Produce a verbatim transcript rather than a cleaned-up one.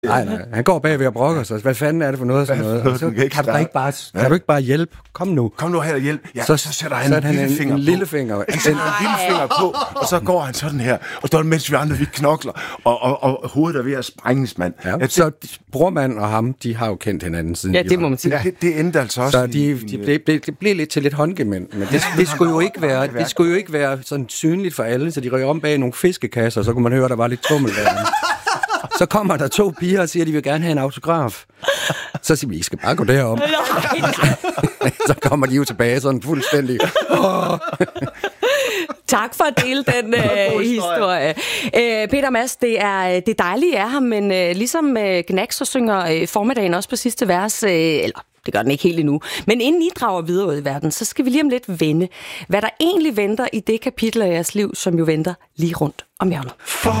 Nej, nej, han går bagved og brokker sig. Hvad fanden er det for noget? Sådan noget? Og så, kan, kan, du ikke bare, kan du ikke bare hjælpe? Kom nu. Kom nu her og hjælp. Ja, så, så sætter han, han en, lille en, finger en lille finger. Han sætter en lille finger på, og så går han sådan her. Og så mens vi andre, vi knokler, og, og, og hovedet er ved at sprænges, mand. Ja, ja, så brormand og ham, de har jo kendt hinanden siden. Ja, det må man sige. Ja, det, det endte altså også. Så de, de blev, blev, blev lidt til lidt håndgemænd. Men det, det, skulle jo ikke være, det skulle jo ikke være sådan synligt for alle, så de røg om bag nogle fiskekasser, så kunne man høre, der var lidt tummel der. Så kommer der to piger og siger, at de vil gerne have en autograf. Så siger vi, I skal bare gå derom. Så kommer de jo tilbage sådan fuldstændig. Oh. Tak for at dele den øh, historie. Øh, Peter Madsen, det er, det er dejligt af ham, men øh, ligesom øh, Gnags, så synger øh, formiddagen også på sidste vers, øh, eller det gør den ikke helt endnu. Men inden I drager videre ud i verden, så skal vi lige om lidt vende, hvad der egentlig venter i det kapitel af jeres liv, som jo venter lige rundt om hjørnet.